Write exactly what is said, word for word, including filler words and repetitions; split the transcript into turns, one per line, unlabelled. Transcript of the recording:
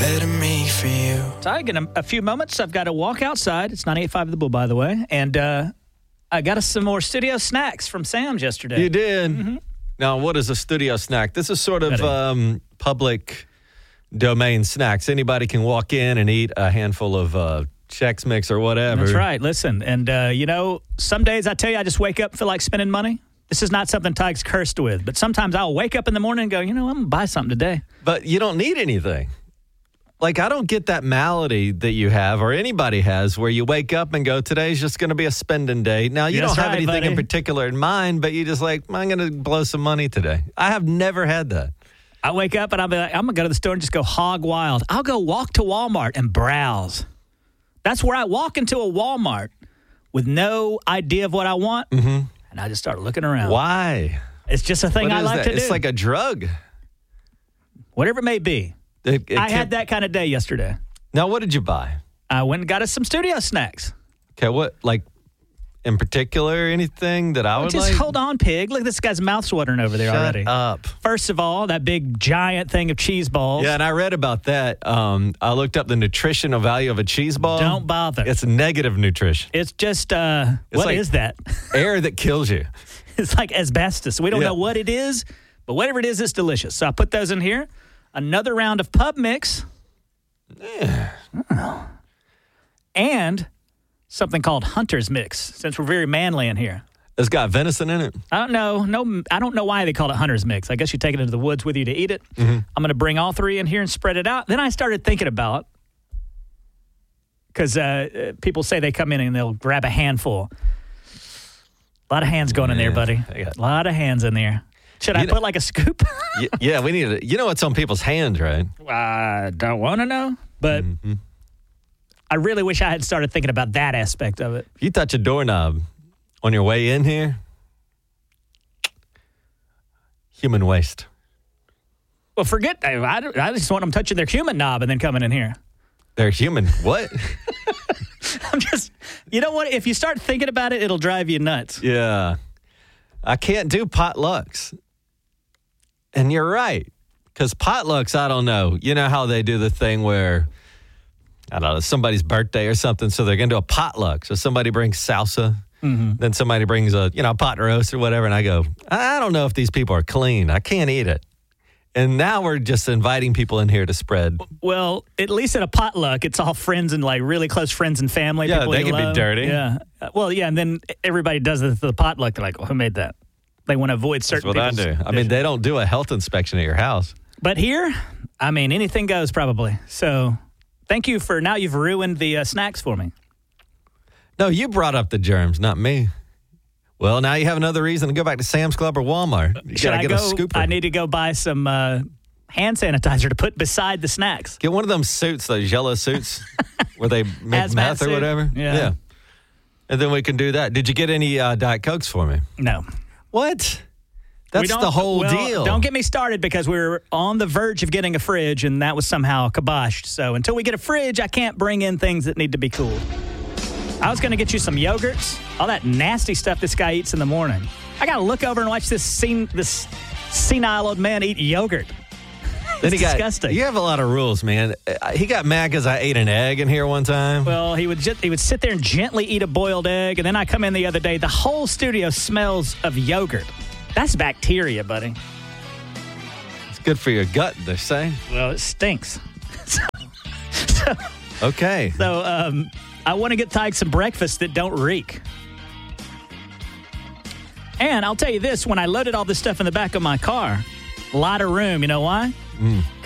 better me for you.
Tig, in a, a few moments, I've got to walk outside. It's ninety-eight point five The Bull, by the way. And uh, I got us some more studio snacks from Sam's yesterday.
You did?
Mm-hmm.
Now, what is a studio snack? This is sort of
Ready.
um, public domain snacks. Anybody can walk in and eat a handful of uh, Chex Mix or whatever.
That's right. Listen, and, uh, you know, some days I tell you I just wake up and feel like spending money. This is not something Tig's cursed with, but sometimes I'll wake up in the morning and go, you know, I'm going to buy something today.
But you don't need anything. Like, I don't get that malady that you have or anybody has where you wake up and go, today's just going to be a spending day. Now, you
That's
don't have
right,
anything
buddy.
in particular in mind, but you just like, I'm going to blow some money today. I have never had that.
I wake up and I'll be like, I'm going to go to the store and just go hog wild. I'll go walk to Walmart and browse. That's where I walk into a Walmart with no idea of what I want,
Mm-hmm.
and I just start looking around.
Why?
It's just a thing
What
I
is
like
that?
to do.
It's like a drug.
Whatever it may be.
It- it
I
can-
had that kind of day yesterday.
Now, what did you buy?
I went and got us some studio snacks.
Okay, what, like, in particular, anything that I would
Just
like?
hold on, pig. Look, this guy's mouth's watering over there
Shut
already.
up.
First of all, that big giant thing of cheese balls.
Yeah, and I read about that. Um, I looked up the nutritional value of a cheese ball.
Don't bother.
It's negative nutrition.
It's just, uh, what
like-
is that?
Air that kills you.
It's like asbestos. We don't
Yeah.
know what it is, but whatever it is, it's delicious. So I put those in here. Another round of pub mix.
Yeah.
Oh. And something called Hunter's Mix, since we're very manly in here.
It's got venison in it.
I don't know. No, I don't know why they call it Hunter's Mix. I guess you take it into the woods with you to eat it.
Mm-hmm.
I'm going to bring all three in here and spread it out. Then I started thinking about, because uh, people say they come in and they'll grab a handful. A lot of hands going in there,
Yeah,
buddy.
I got-
A lot of hands in there. Should
You
I
know-
put like a scoop?
Y- yeah, we need it. You know what's on people's hands, right?
I don't want to know, but
Mm-hmm.
I really wish I had started thinking about that aspect of it.
If you touch a doorknob on your way in here, human waste.
Well, forget I, I I just want them touching their human knob and then coming in here.
They're human. What?
I'm just, you know what? If you start thinking about it, it'll drive you nuts.
Yeah. I can't do potlucks. And you're right. Because potlucks, I don't know. You know how they do the thing where, I don't know, somebody's birthday or something, so they're going to do a potluck. So somebody brings salsa,
Mm-hmm.
then somebody brings a, you know, a pot roast or whatever, and I go, I don't know if these people are clean. I can't eat it. And now we're just inviting people in here to spread.
Well, at least at a potluck, it's all friends and like really close friends and family.
Yeah,
people
they
you
can be
love.
dirty.
Yeah. Uh, Well, yeah, and then everybody does it at the potluck. They're like, well, who made that? They want to avoid
That's
certain
what I
people's
do. I mean,
dishes.
they don't do a health inspection at your house.
But here, I mean, anything goes probably. So thank you for, now you've ruined the uh, snacks for me.
No, you brought up the germs, not me. Well, now you have another reason to go back to Sam's Club or Walmart. You
Should
gotta
I
get
go?
a scooper.
I need to go buy some uh, hand sanitizer to put beside the snacks.
Get one of them suits, those yellow suits, where they make
Hazmat
meth or
suit?
whatever.
Yeah.
And then we can do that. Did you get any uh, Diet Cokes for me?
No.
What?
We
That's
don't-
the whole
well,
deal.
Don't get me started because we were on the verge of getting a fridge and that was somehow kiboshed. So until we get a fridge, I can't bring in things that need to be cooled. I was going to get you some yogurts, all that nasty stuff this guy eats in the morning. I got to look over and watch this sen- this senile old man eat yogurt.
Then
It's
he got-
disgusting.
You have a lot of rules, man. Uh, He got mad because I ate an egg in here one time.
Well, he would just he would sit there and gently eat a boiled egg, and then I come in the other day. The whole studio smells of yogurt. That's bacteria, buddy.
It's good for your gut, they say.
Well, it stinks. so, so,
Okay.
so um, I want to get Tig some breakfast that don't reek. And I'll tell you this: when I loaded all this stuff in the back of my car, a lot of room. You know why?
Mm.